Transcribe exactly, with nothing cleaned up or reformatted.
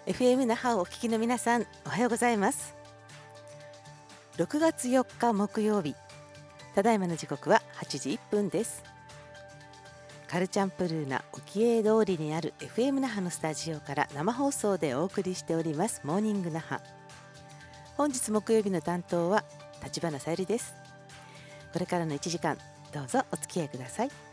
エフエム 那覇をお聞きの皆さん、おはようございます。ろくがつよっか木曜日、ただいまの時刻ははちじいっぷんです。カルチャンプルーナ沖永通りにある エフエム 那覇のスタジオから生放送でお送りしておりますモーニング那覇。本日木曜日の担当は立花さゆりです。これからのいちじかん、どうぞお付き合いください。